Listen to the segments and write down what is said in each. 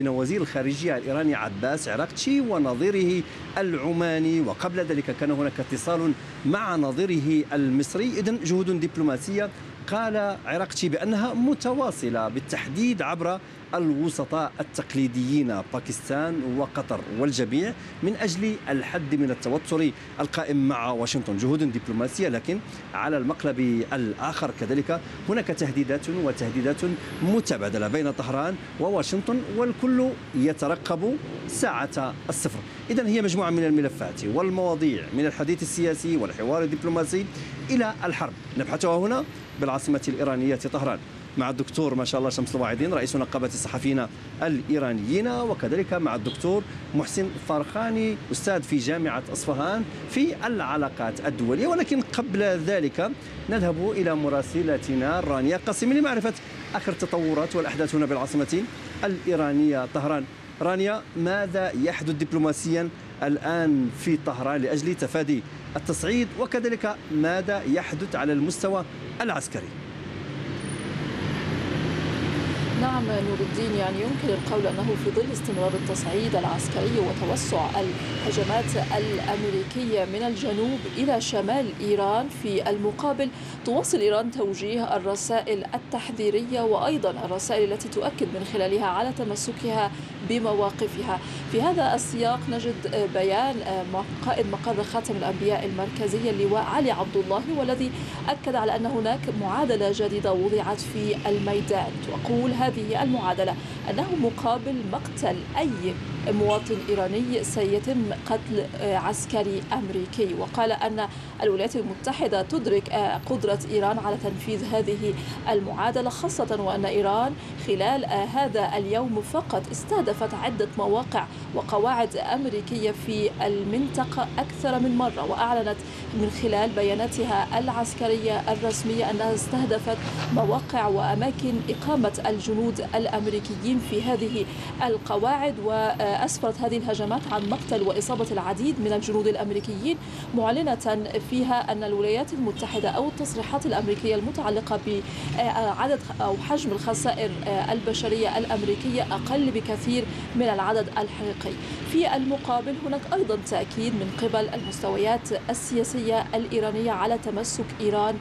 وزير الخارجية الإيراني عباس عراقتشي ونظيره العماني، وقبل ذلك كان هناك اتصال مع نظيره المصري. إذن جهود دبلوماسية قال عراقتشي بأنها متواصلة بالتحديد عبر الوسطاء التقليديين باكستان وقطر والجميع من أجل الحد من التوتر القائم مع واشنطن. جهود دبلوماسية، لكن على المقلب الآخر كذلك هناك تهديدات متبادلة بين طهران وواشنطن، والكل يترقب ساعة الصفر. إذن هي مجموعة من الملفات والمواضيع من الحديث السياسي والحوار الدبلوماسي إلى الحرب نبحثها هنا بالعاصمة الإيرانية طهران مع الدكتور ما شاء الله شمس الواعدين رئيس نقابة الصحفيين الإيرانيين، وكذلك مع الدكتور محسن فرخاني أستاذ في جامعة أصفهان في العلاقات الدولية. ولكن قبل ذلك نذهب إلى مراسلتنا رانيا قاسم لمعرفة آخر التطورات والأحداث هنا بالعاصمة الإيرانية طهران. رانيا، ماذا يحدث دبلوماسيا الآن في طهران لأجل تفادي التصعيد، وكذلك ماذا يحدث على المستوى العسكري؟ نعم نور الدين، يعني يمكن القول أنه في ظل استمرار التصعيد العسكري وتوسع الهجمات الأمريكية من الجنوب إلى شمال إيران، في المقابل تواصل إيران توجيه الرسائل التحذيرية وأيضا الرسائل التي تؤكد من خلالها على تمسكها بمواقفها. في هذا السياق نجد بيان قائد مقر خاتم الأنبياء المركزي اللواء علي عبد الله، والذي أكد على أن هناك معادلة جديدة وضعت في الميدان. تقول هذه المعادلة أنه مقابل مقتل أي مواطن إيراني سيتم قتل عسكري أمريكي. وقال أن الولايات المتحدة تدرك قدرة إيران على تنفيذ هذه المعادلة، خاصة وأن إيران خلال هذا اليوم فقط استهدفت عدة مواقع وقواعد أمريكية في المنطقة أكثر من مرة، وأعلنت من خلال بياناتها العسكرية الرسمية أنها استهدفت مواقع وأماكن إقامة الجنود الأمريكيين في هذه القواعد. وأسفرت هذه الهجمات عن مقتل وإصابة العديد من الجنود الأمريكيين، معلنة فيها أن الولايات المتحدة أو التصريحات الأمريكية المتعلقة بعدد أو حجم الخسائر البشرية الأمريكية أقل بكثير من العدد الحقيقي. في المقابل هناك أيضا تأكيد من قبل المستويات السياسية الإيرانية على تمسك إيران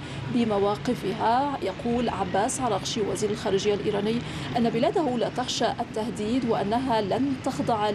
بمواقفها. يقول عباس عراقتشي وزير الخارجية الإيراني أن بلاده لا تخشى التهديد وأنها لن تخضع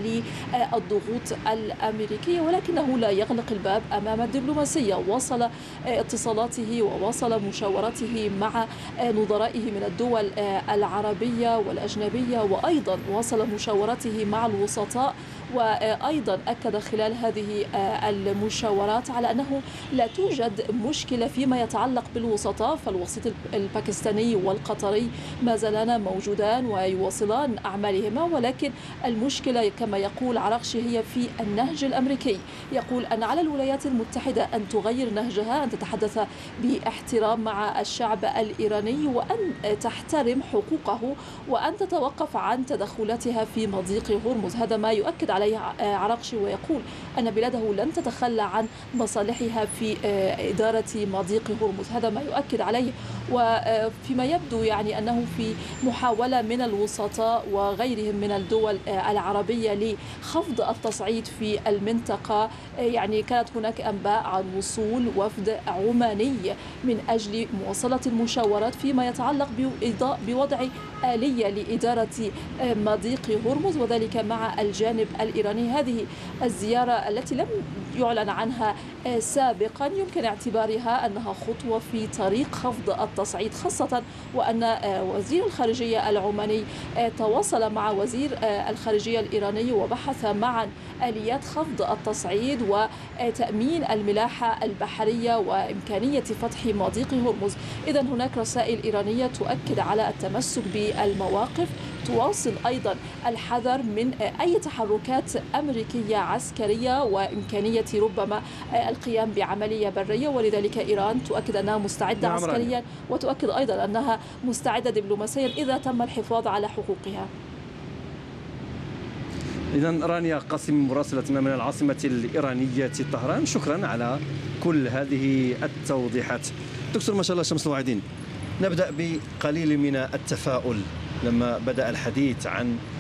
للضغوط الأمريكية، ولكنه لا يغلق الباب أمام الدبلوماسية. وصل اتصالاته ووصل مشاورته مع نظرائه من الدول العربية والأجنبية، وأيضا وصل مشاورته مع الوسطاء. وأيضا أكد خلال هذه المشاورات على أنه لا توجد مشكلة فيما يتعلق بالوسطاء، فالوسيط الباكستاني والقطري ما زالان موجودان ويواصلان أعمالهما، ولكن المشكلة كما يقول عراقتشي هي في النهج الأمريكي. يقول أن على الولايات المتحدة أن تغير نهجها، أن تتحدث باحترام مع الشعب الإيراني، وأن تحترم حقوقه، وأن تتوقف عن تدخلاتها في مضيق هرمز. هذا ما يؤكد عليه عراقتشي، ويقول أن بلاده لن تتخلى عن مصالحها في إدارة مضيق هرمز. هذا ما يؤكد عليه. وفيما يبدو يعني أنه في محاولة من الوسطاء وغيرهم من الدول العربية لخفض التصعيد في المنطقة. يعني كانت هناك أنباء عن وصول وفد عماني من أجل مواصلة المشاورات فيما يتعلق بوضع آلية لإدارة مضيق هرمز، وذلك مع الجانب الإيراني. هذه الزيارة التي لم يعلن عنها سابقا يمكن اعتبارها أنها خطوة في طريق خفض التصعيد، خاصة وأن وزير الخارجية العماني تواصل مع وزير الخارجية الإيراني وبحث معا آليات خفض التصعيد وتأمين الملاحة البحرية وإمكانية فتح مضيق هرمز. إذن هناك رسائل إيرانية تؤكد على التمسك بالمواقف، تواصل أيضا الحذر من أي تحركات أمريكية عسكرية وإمكانية ربما القيام بعملية برية، ولذلك إيران تؤكد أنها مستعدة عسكريا، وتؤكد أيضا أنها مستعدة دبلوماسيا إذا تم الحفاظ على حقوقها. إذن رانيا قاسم مراسلتنا من العاصمة الإيرانية طهران، شكرا على كل هذه التوضيحات. دكتور ما شاء الله شمس الواعدين، نبدأ بقليل من التفاؤل لما بدأ الحديث عن